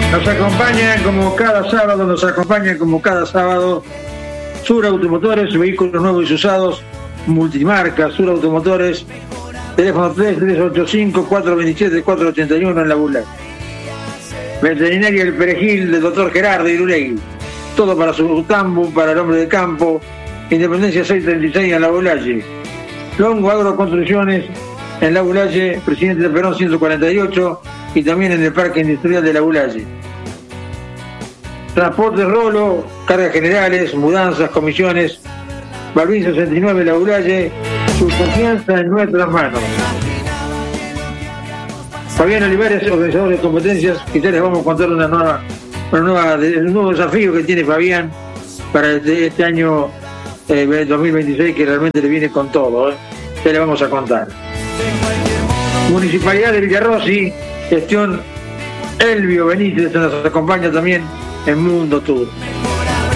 Nos acompañan como cada sábado Sur Automotores, vehículos nuevos y usados, multimarca. Sur Automotores, teléfono 3385-427-481 en La Bula. Veterinaria El Perejil del Dr. Gerardo Irulegui. Todo para su tambo, para el hombre de campo. Independencia 636 en La Bulalle. Longo Agroconstrucciones en La Bulalle, Presidente Perón 148 y también en el Parque Industrial de La Bulalle. Transporte Rolo, cargas generales, mudanzas, comisiones. Balbín 69 La Bulalle, su confianza en nuestras manos. Fabián Olivares, organizador de competencias, quizás les vamos a contar un nuevo desafío que tiene Fabián para este año 2026, que realmente le viene con todo, ya le vamos a contar. Municipalidad de Villarrossi, gestión Elvio Benítez, nos acompaña también en Mundo Tour.